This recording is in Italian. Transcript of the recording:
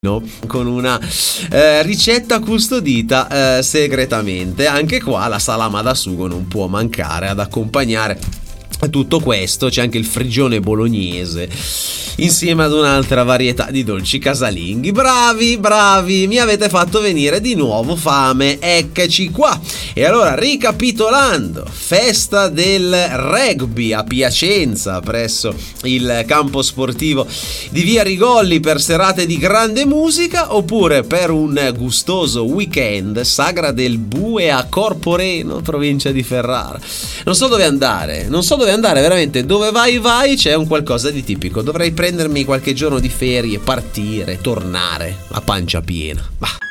con una ricetta custodita segretamente. Anche qua la salama da sugo non può mancare ad accompagnare tutto questo. C'è anche il frigione bolognese insieme ad un'altra varietà di dolci casalinghi. Bravi, mi avete fatto venire di nuovo fame, eccoci qua. E allora, ricapitolando, festa del rugby a Piacenza presso il campo sportivo di Via Rigolli per serate di grande musica, oppure per un gustoso weekend sagra del Bue a Corporeno, provincia di Ferrara. Non so dove andare veramente. Dove vai c'è un qualcosa di tipico. Dovrei prendermi qualche giorno di ferie, partire, tornare a pancia piena. Bah.